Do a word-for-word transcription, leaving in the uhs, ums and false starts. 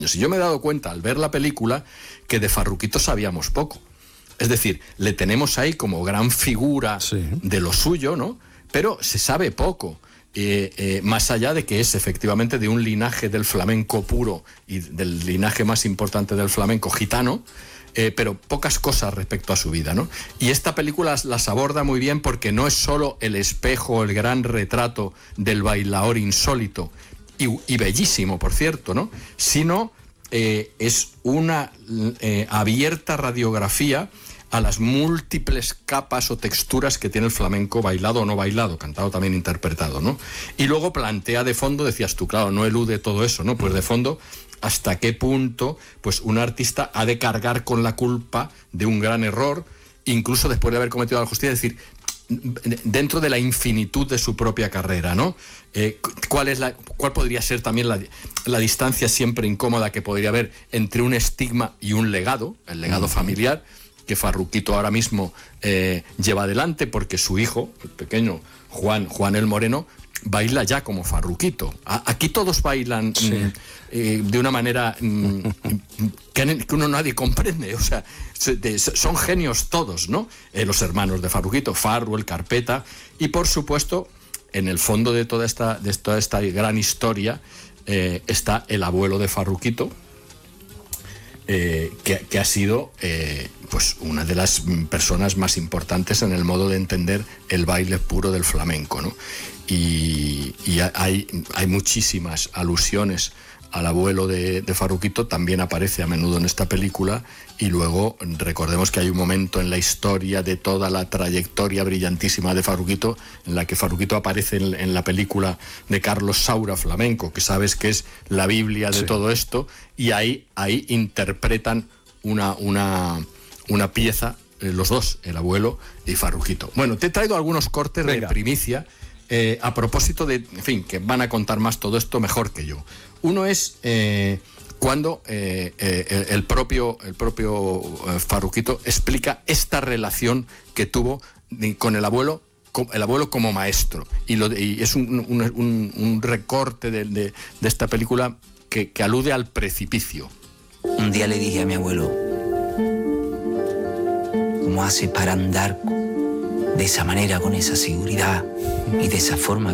Y yo me he dado cuenta al ver la película que de Farruquito sabíamos poco. Es decir, le tenemos ahí como gran figura sí. de lo suyo, ¿no? Pero se sabe poco. Eh, eh, más allá de que es efectivamente de un linaje del flamenco puro y del linaje más importante del flamenco gitano, eh, pero pocas cosas respecto a su vida, ¿no? Y esta película las, las aborda muy bien porque no es solo el espejo, el gran retrato del bailaor insólito, y, y bellísimo, por cierto, ¿no? Sino eh, es una eh, abierta radiografía a las múltiples capas o texturas que tiene el flamenco, bailado o no bailado, cantado también, interpretado, ¿no? Y luego plantea de fondo, decías tú, claro, no elude todo eso, ¿no? Pues de fondo, hasta qué punto pues un artista ha de cargar con la culpa de un gran error, incluso después de haber cometido la justicia, es decir, dentro de la infinitud de su propia carrera, ¿no? Eh, ¿cuál es la, cuál podría ser también la, la distancia siempre incómoda que podría haber entre un estigma y un legado, el legado familiar, que Farruquito ahora mismo eh, lleva adelante, porque su hijo, el pequeño Juan, Juan el Moreno, baila ya como Farruquito. A, aquí todos bailan sí. mm, eh, de una manera mm, que, que uno nadie comprende, o sea, de, son genios todos, ¿no? Eh, los hermanos de Farruquito, Farru, el Carpeta, y por supuesto, en el fondo de toda esta, de toda esta gran historia eh, está el abuelo de Farruquito, Eh, que, que ha sido eh, pues una de las personas más importantes en el modo de entender el baile puro del flamenco, ¿no? Y, y hay, hay muchísimas alusiones al abuelo de, de Farruquito, también aparece a menudo en esta película, y luego recordemos que hay un momento en la historia de toda la trayectoria brillantísima de Farruquito, en la que Farruquito aparece en, en la película de Carlos Saura, Flamenco, que sabes que es la Biblia de sí. todo esto, y ahí, ahí interpretan una, una, una pieza, eh, los dos, el abuelo y Farruquito. Bueno, te he traído algunos cortes Venga. de primicia, eh, a propósito de, en fin, que van a contar más todo esto mejor que yo. Uno es eh, cuando eh, eh, el propio, el propio eh, Farruquito explica esta relación que tuvo con el abuelo, con el abuelo como maestro. Y, lo, y es un, un, un, un recorte de, de, de esta película que, que alude al precipicio. Un día le dije a mi abuelo, ¿cómo hace para andar de esa manera, con esa seguridad y de esa forma